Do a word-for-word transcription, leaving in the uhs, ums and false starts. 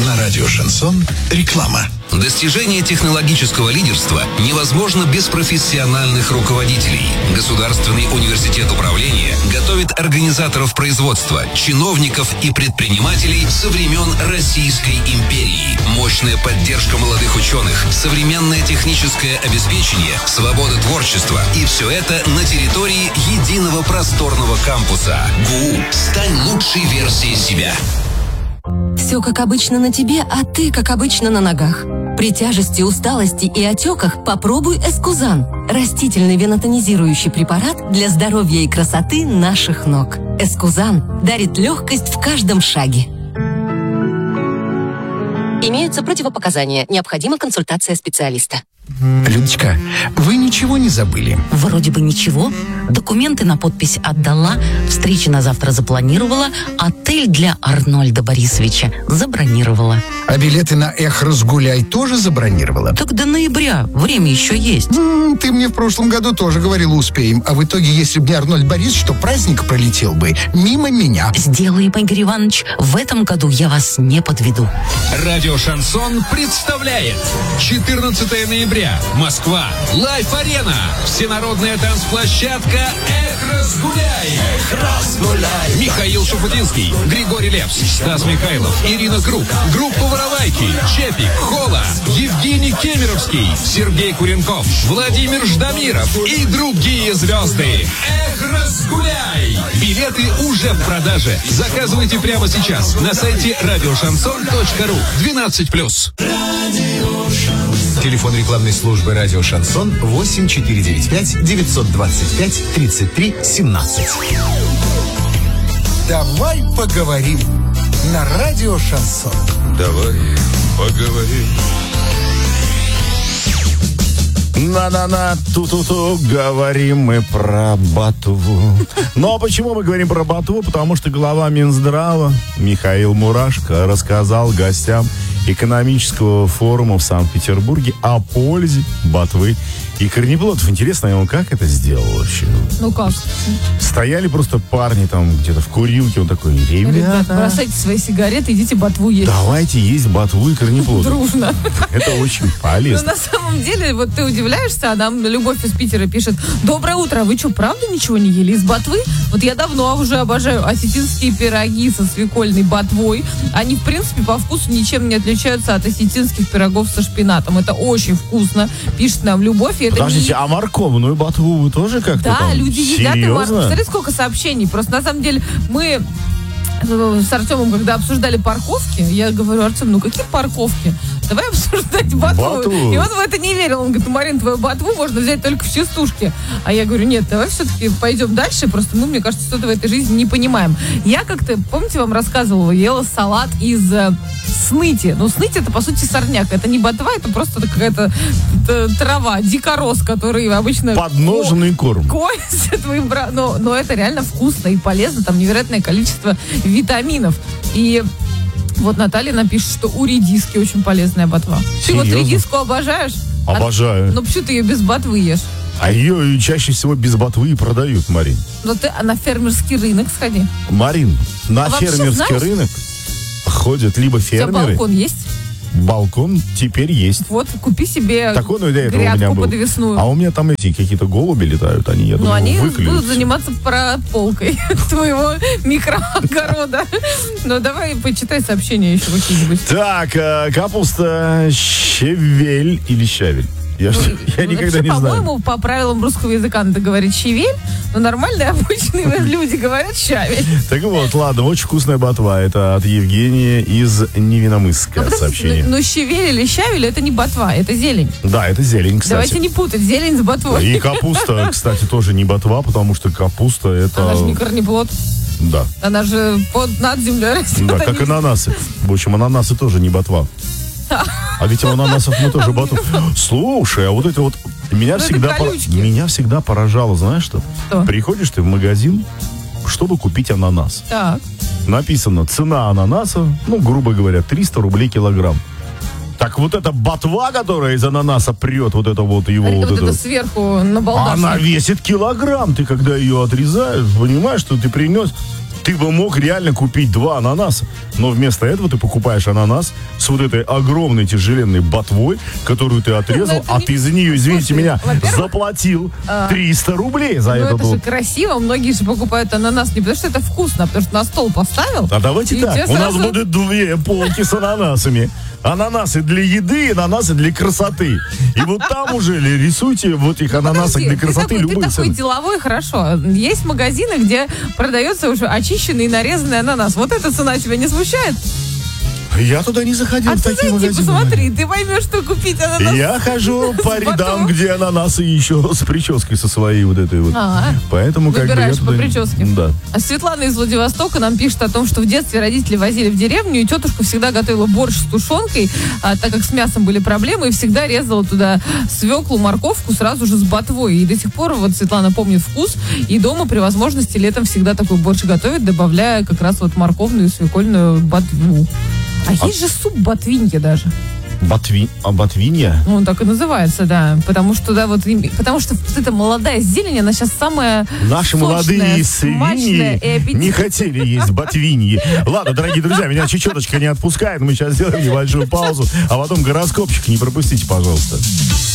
На радио «Шансон» реклама. Достижение технологического лидерства невозможно без профессиональных руководителей. Государственный университет управления готовит организаторов производства, чиновников и предпринимателей со времен Российской империи. Мощная поддержка молодых ученых, современное техническое обеспечение, свобода творчества. И все это на территории единого просторного кампуса. ГУ. Стань лучшей версией себя. Все как обычно на тебе, а ты как обычно на ногах. При тяжести, усталости и отеках попробуй Эскузан. Растительный венотонизирующий препарат для здоровья и красоты наших ног. Эскузан дарит легкость в каждом шаге. Имеются противопоказания. Необходима консультация специалиста. Людочка, вы ничего не забыли? Вроде бы ничего. Документы на подпись отдала, встречи на завтра запланировала, отель для Арнольда Борисовича забронировала. А билеты на «Эх, разгуляй» тоже забронировала? Так до ноября, время еще есть. М-м, ты мне в прошлом году тоже говорила, успеем. А в итоге, если бы не Арнольд Борисович, то праздник пролетел бы мимо меня. Сделаем, Игорь Иванович. В этом году я вас не подведу. Радио «Шансон» представляет четырнадцатого ноября. Москва. Лайф-арена. Всенародная танцплощадка «Эх, разгуляй». Эх, разгуляй. Михаил Шуфутинский, Григорий Лепс, Стас Михайлов, Ирина Круг, группа «Воровайки», Чепик, Хола, Евгений Кемеровский, Сергей Куренков, Владимир Ждамиров и другие звезды. Эх, разгуляй. Билеты уже в продаже. Заказывайте прямо сейчас на сайте радиошансон точка ру. двенадцать плюс. Телефон рекламной службы «Радио Шансон» восемь четыре девять пять девятьсот двадцать пять тридцать три семнадцать. Давай поговорим на радио «Шансон». Давай поговорим. На-на-на, ту-ту-ту, говорим мы про Ботву. Ну а почему мы говорим про Ботву? Потому что глава Минздрава Михаил Мурашко рассказал гостям экономического форума в Санкт-Петербурге о пользе ботвы и корнеплодов. Интересно, ему как это сделал вообще? Ну как? Стояли просто парни там где-то в курилке, он такой: ребята, Ребят, бросайте свои сигареты, идите ботву есть. Давайте есть ботву и корнеплоды. Дружно. Это очень полезно. Но на самом деле, вот ты удивляешься, а нам Любовь из Питера пишет: доброе утро, вы что, правда ничего не ели из ботвы? Вот я давно уже обожаю осетинские пироги со свекольной ботвой. Они, в принципе, по вкусу ничем не отличаются от осетинских пирогов со шпинатом. Это очень вкусно, пишет нам Любовь. Это Подождите, не... а морковную ботву вы тоже как-то Да, там? люди едят и морковь. Серьезно? Смотри, сколько сообщений. Просто на самом деле мы с Артемом, когда обсуждали парковки, я говорю: Артем, ну какие парковки? Давай обсуждать ботву. Ботву. И он в это не верил. Он говорит: Марин, твою ботву можно взять только в частушке. А я говорю: нет, давай все-таки пойдем дальше. Просто мы, мне кажется, что-то в этой жизни не понимаем. Я как-то, помните, вам рассказывала, ела салат из э, сныти. Ну, сныть — это, по сути, сорняк. Это не ботва, это просто какая-то э, трава, дикорос, который обычно... Подножный корм. Косят твои бра... но, но это реально вкусно и полезно. Там невероятное количество витаминов. И вот Наталья напишет, что у редиски очень полезная ботва. Ты вот редиску обожаешь? Обожаю. А, ну почему ты ее без ботвы ешь? А ее чаще всего без ботвы и продают, Марин. Ну ты а на фермерский рынок сходи. Марин, на А вообще, фермерский знаешь, рынок ходят либо у тебя фермеры. балкон есть? Балкон теперь есть. Вот, купи себе Такой, ну, до этого у меня грядку был. подвесную. А у меня там эти какие-то голуби летают, они, я Ну, думаю, они выклюют будут всё. заниматься прополкой твоего микроогорода. Ну, давай почитай сообщения еще какие-нибудь. Так, э, капуста щавель или щавель? Я, Ну, я никогда вообще, не знаю. по-моему, по правилам русского языка надо говорить щавель, но нормальные обычные люди говорят щавель. Так вот, ладно, очень вкусная ботва. Это от Евгения из Невиномысска Ну, сообщение. Но щавель или щавель — это не ботва, это зелень. Да, это зелень, кстати. Давайте не путать зелень с ботвой. И капуста, кстати, тоже не ботва, потому что капуста это... Она же не корнеплод. Да. Она же под, над землей растет. Да, как ананасы. В общем, ананасы тоже не ботва. А ведь у ананасов мы тоже ботву. Слушай, а вот это вот меня Ну, всегда это пор- колючки. меня всегда поражало, знаешь что? Что? Приходишь ты в магазин, чтобы купить ананас. Так. Написано: цена ананаса, ну, грубо говоря, триста рублей килограмм. Так вот эта ботва, которая из ананаса прет, вот это вот его... Вот, вот это это, сверху на балдашник. она весит килограмм. Ты когда ее отрезаешь, понимаешь, что ты принес... Ты бы мог реально купить два ананаса, но вместо этого ты покупаешь ананас с вот этой огромной тяжеленной ботвой, которую ты отрезал, а ты за нее, извините меня, заплатил триста рублей за Ну, этот это же вот. красиво. Многие же покупают ананас не потому, что это вкусно, а потому что на стол поставил. А давайте и так, тебе у нас сразу- будут две полки с ананасами. Ананасы для еды, ананасы для красоты. И вот там уже рисуйте в этих ананасах Подожди, для ты красоты такой, любые ты такой цены. деловой, хорошо. Есть магазины, где продается уже очищенный и нарезанный ананас. Вот эта цена тебя не смущает? Я туда не заходил, А в ты такие зайди, магазины. посмотри, ты поймешь, что купить ананас. Я хожу с по рядам, ботвой. где ананасы еще с прической со своей вот этой вот. А, Поэтому как бы я выбираешь по туда- прическе. Да. А Светлана из Владивостока нам пишет о том, что в детстве родители возили в деревню, и тетушка всегда готовила борщ с тушенкой, а, так как с мясом были проблемы, и всегда резала туда свеклу, морковку сразу же с ботвой. И до сих пор вот Светлана помнит вкус, и дома при возможности летом всегда такой борщ готовит, добавляя как раз вот морковную и свекольную ботву. А, есть же суп ботвинья даже. Ботви... А ботвинья? Ну, он так и называется, да. Потому что, да, вот, им- потому что вот эта молодая зелень, она сейчас самая Наши сочная, молодые смачная свиньи и аппетитная. не хотели есть ботвиньи. Ладно, дорогие друзья, меня чечеточка не отпускает. Мы сейчас сделаем небольшую паузу, а потом гороскопчик не пропустите, пожалуйста.